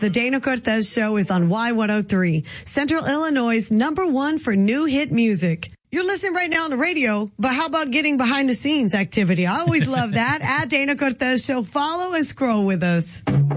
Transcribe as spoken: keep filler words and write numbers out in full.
The Dana Cortez Show is on Y one oh three, Central Illinois' number one for new hit music. You're listening right now on the radio, but how about getting behind the scenes activity? I always love that. At Dana Cortez Show, follow and scroll with us.